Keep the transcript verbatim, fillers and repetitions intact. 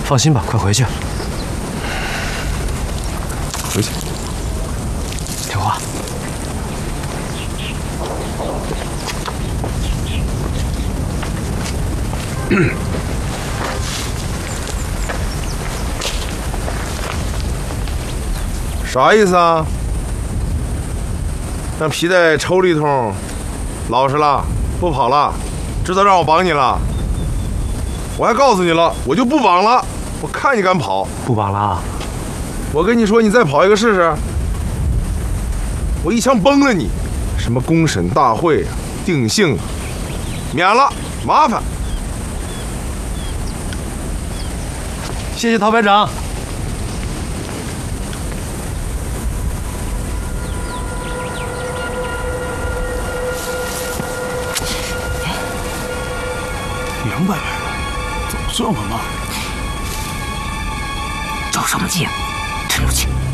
放心吧，快回去。 回去。 听话。 啥意思啊？让皮带抽了一通，老实了，不跑了，知道让我绑你了。我还告诉你了，我就不绑了，我看你敢跑。 不绑了啊！ 我跟你说，你再跑一个试试，我一枪崩了你。什么公审大会啊，定性啊，免了，麻烦。 谢谢陶排长。 两百来人，怎么这么慢？ 着什么急？沉住气。